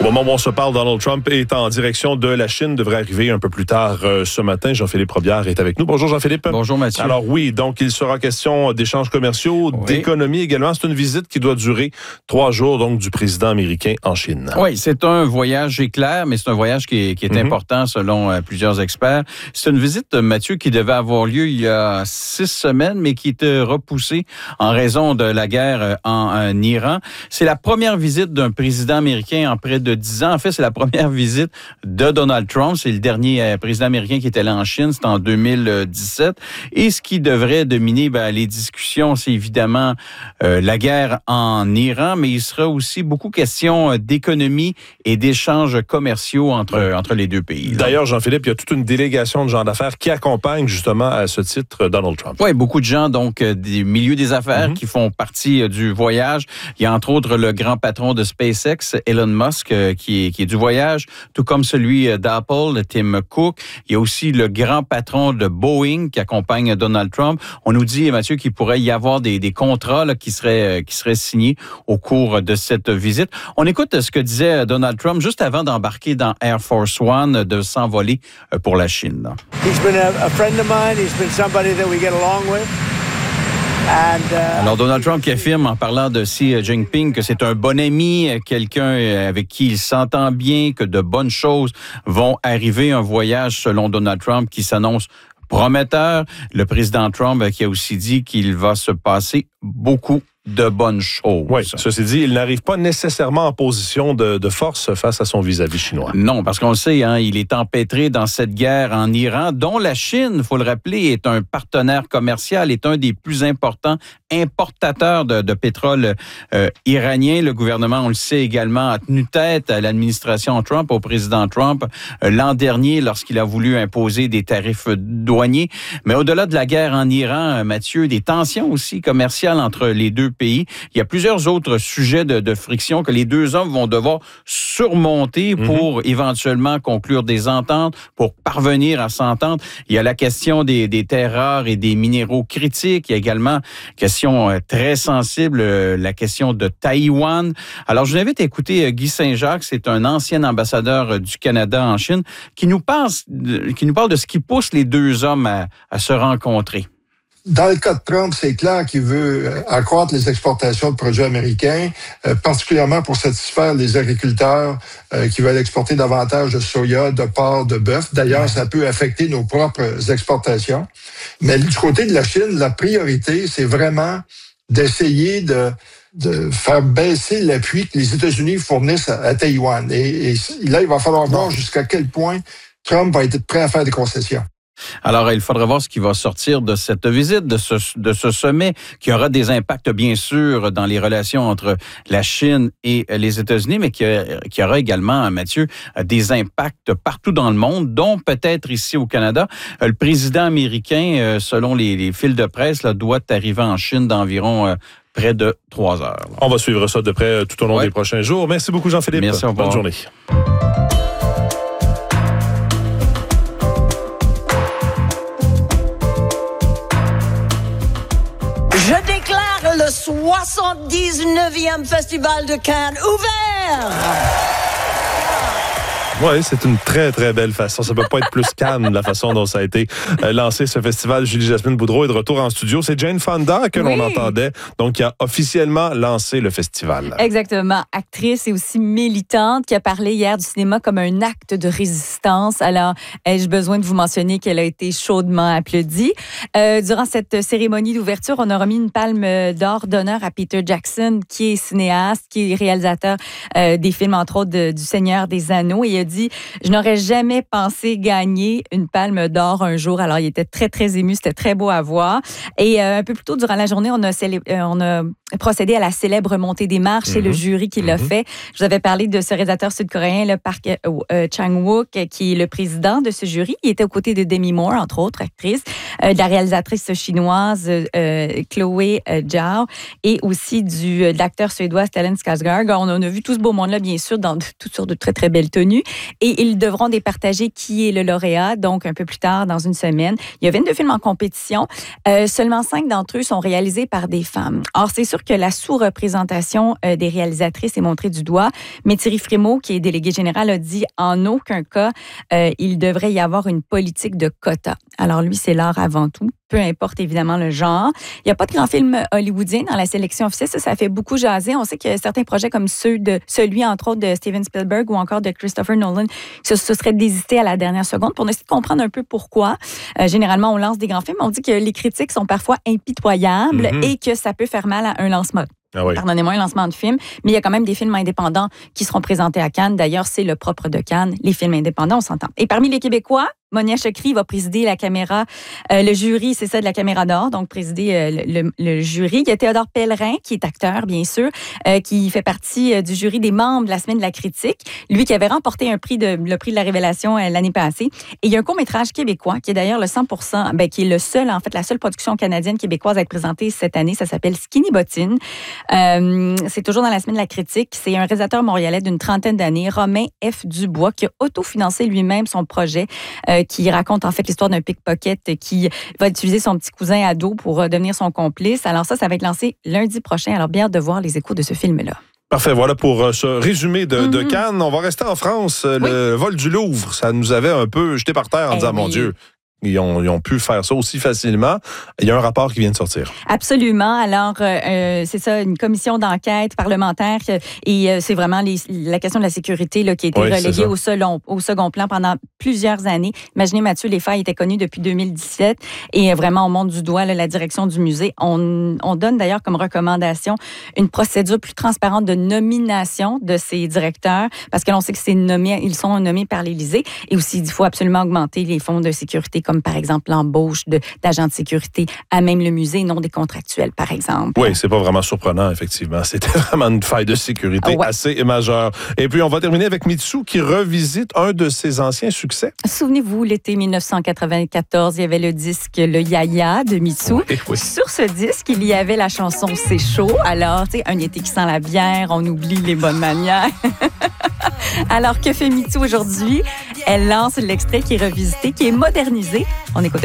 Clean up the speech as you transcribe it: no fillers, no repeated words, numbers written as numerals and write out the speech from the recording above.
Au moment où on se parle, Donald Trump est en direction de la Chine, devrait arriver un peu plus tard ce matin. Jean-Philippe Robillard est avec nous. Bonjour Jean-Philippe. Bonjour Mathieu. Alors oui, donc il sera question d'échanges commerciaux, d'économie également. C'est une visite qui doit durer 3 jours donc du président américain en Chine. Oui, c'est un voyage éclair, mais c'est un voyage qui est important selon plusieurs experts. C'est une visite, Mathieu, qui devait avoir lieu il y a 6 semaines, mais qui était repoussée en raison de la guerre en Iran. C'est la première visite d'un président américain en près de 10 ans. En fait, c'est la première visite de Donald Trump. C'est le dernier président américain qui était là en Chine. C'était en 2017. Et ce qui devrait dominer les discussions, c'est évidemment la guerre en Iran, mais il sera aussi beaucoup question d'économie et d'échanges commerciaux entre les deux pays. D'ailleurs, Jean-Philippe, il y a toute une délégation de gens d'affaires qui accompagnent justement à ce titre Donald Trump. Oui, beaucoup de gens donc des milieux des affaires qui font partie du voyage. Il y a entre autres le grand patron de SpaceX, Elon Musk, qui est du voyage, tout comme celui d'Apple, Tim Cook. Il y a aussi le grand patron de Boeing qui accompagne Donald Trump. On nous dit, Mathieu, qu'il pourrait y avoir des contrats qui seraient signés au cours de cette visite. On écoute ce que disait Donald Trump juste avant d'embarquer dans Air Force One, de s'envoler pour la Chine. He's been a friend of mine. He's been somebody that we get along with. Alors, Donald Trump qui affirme, en parlant de Xi Jinping, que c'est un bon ami, quelqu'un avec qui il s'entend bien, que de bonnes choses vont arriver. Un voyage, selon Donald Trump, qui s'annonce prometteur. Le président Trump qui a aussi dit qu'il va se passer beaucoup de bonnes choses. Oui, ceci dit, il n'arrive pas nécessairement en position de force face à son vis-à-vis chinois. Non, parce qu'on le sait, il est empêtré dans cette guerre en Iran, dont la Chine, il faut le rappeler, est un partenaire commercial, est un des plus importants importateurs de pétrole iranien. Le gouvernement, on le sait également, a tenu tête à l'administration Trump, au président Trump, l'an dernier, lorsqu'il a voulu imposer des tarifs douaniers. Mais au-delà de la guerre en Iran, Mathieu, des tensions aussi commerciales entre les deux pays. Il y a plusieurs autres sujets de friction que les deux hommes vont devoir surmonter pour éventuellement conclure des ententes, pour parvenir à s'entendre. Il y a la question des terres rares et des minéraux critiques. Il y a également question très sensible, la question de Taïwan. Alors, je vous invite à écouter Guy Saint-Jacques, c'est un ancien ambassadeur du Canada en Chine, qui nous parle de ce qui pousse les deux hommes à se rencontrer. Dans le cas de Trump, c'est clair qu'il veut accroître les exportations de produits américains, particulièrement pour satisfaire les agriculteurs qui veulent exporter davantage de soya, de porc, de bœuf. D'ailleurs, ça peut affecter nos propres exportations. Mais du côté de la Chine, la priorité, c'est vraiment d'essayer de faire baisser l'appui que les États-Unis fournissent à Taïwan. Et là, il va falloir voir jusqu'à quel point Trump va être prêt à faire des concessions. Alors, il faudra voir ce qui va sortir de cette visite, de ce sommet, qui aura des impacts, bien sûr, dans les relations entre la Chine et les États-Unis, mais qui aura également, Mathieu, des impacts partout dans le monde, dont peut-être ici au Canada. Le président américain, selon les fils de presse, doit arriver en Chine d'environ près de 3 heures. On va suivre ça de près tout au long des prochains jours. Merci beaucoup, Jean-Philippe. Merci, au revoir. Bonne journée. Je déclare le 79e Festival de Cannes ouvert! Oui, c'est une très, très belle façon. Ça ne peut pas être plus Cannes, la façon dont ça a été lancé, ce festival. Julie-Jasmine Boudreau est de retour en studio. C'est Jane Fonda que l'on entendait, donc qui a officiellement lancé le festival. Exactement. Actrice et aussi militante qui a parlé hier du cinéma comme un acte de résistance. Alors, ai-je besoin de vous mentionner qu'elle a été chaudement applaudie. Durant cette cérémonie d'ouverture, on a remis une palme d'or d'honneur à Peter Jackson, qui est cinéaste, qui est réalisateur des films, entre autres, du Seigneur des Anneaux. Et il a dit « Je n'aurais jamais pensé gagner une palme d'or un jour. » Alors, il était très, très ému. C'était très beau à voir. Et un peu plus tôt durant la journée, on a procédé à la célèbre montée des marches. C'est le jury qui l'a fait. Je vous avais parlé de ce réalisateur sud-coréen, le Park Chang-wook, qui est le président de ce jury. Il était aux côtés de Demi Moore, entre autres actrices, de la réalisatrice chinoise Chloé Zhao et aussi de l'acteur suédois Stellan Skarsgård. On a vu tout ce beau monde-là, bien sûr, dans toutes sortes de très, très belles tenues. Et ils devront départager qui est le lauréat, donc un peu plus tard, dans une semaine. Il y a 22 films en compétition. Seulement 5 d'entre eux sont réalisés par des femmes. Or, c'est sûr sûr que la sous-représentation des réalisatrices est montrée du doigt, mais Thierry Frémaux, qui est délégué général, a dit en aucun cas il devrait y avoir une politique de quotas. Alors lui, c'est l'art avant tout, peu importe évidemment le genre. Il n'y a pas de grands films hollywoodiens dans la sélection officielle. Ça fait beaucoup jaser. On sait que certains projets comme celui, entre autres, de Steven Spielberg ou encore de Christopher Nolan, se seraient désistés à la dernière seconde pour essayer de comprendre un peu pourquoi. Généralement, on lance des grands films. On dit que les critiques sont parfois impitoyables et que ça peut faire mal à un lancement. Ah oui. Pardonnez-moi, un lancement de film, mais il y a quand même des films indépendants qui seront présentés à Cannes. D'ailleurs, c'est le propre de Cannes, les films indépendants, on s'entend. Et parmi les Québécois, Monia Chokri va présider le jury, c'est ça, de la Caméra d'Or, donc présider le jury. Il y a Théodore Pellerin, qui est acteur, bien sûr, qui fait partie du jury des membres de la Semaine de la critique. Lui qui avait remporté le prix de la Révélation l'année passée. Et il y a un court-métrage québécois, qui est d'ailleurs le 100%, qui est la seule production canadienne québécoise à être présentée cette année. Ça s'appelle Skinny Bottine. C'est toujours dans la Semaine de la critique. C'est un réalisateur montréalais d'une 30aine d'années, Romain F. Dubois, qui a autofinancé lui-même son projet, qui raconte en fait l'histoire d'un pickpocket qui va utiliser son petit cousin ado pour devenir son complice. Alors ça va être lancé lundi prochain. Alors bien hâte de voir les échos de ce film-là. Parfait, voilà pour ce résumé de Cannes. On va rester en France. Le vol du Louvre, ça nous avait un peu jeté par terre en disant, mon Dieu, ils ont pu faire ça aussi facilement. Il y a un rapport qui vient de sortir. Absolument. Alors, c'est ça, une commission d'enquête parlementaire et c'est vraiment la question de la sécurité là, qui a été reléguée au second plan pendant plusieurs années. Imaginez, Mathieu, les failles étaient connues depuis 2017 et vraiment, on monte du doigt la direction du musée. On donne d'ailleurs comme recommandation une procédure plus transparente de nomination de ces directeurs parce que l'on sait que ils sont nommés par l'Élysée et aussi, il faut absolument augmenter les fonds de sécurité comme par exemple l'embauche d'agents de sécurité à même le musée, non des contractuels, par exemple. Oui, c'est pas vraiment surprenant, effectivement. C'était vraiment une faille de sécurité assez majeure. Et puis, on va terminer avec Mitsou qui revisite un de ses anciens succès. Souvenez-vous, l'été 1994, il y avait le disque Le Yaya de Mitsou. Oui. Sur ce disque, il y avait la chanson C'est chaud. Alors, tu sais, un été qui sent la bière, on oublie les bonnes manières. Alors, que fait Mitsou aujourd'hui? Elle lance l'extrait qui est revisité, qui est modernisé. On écoute.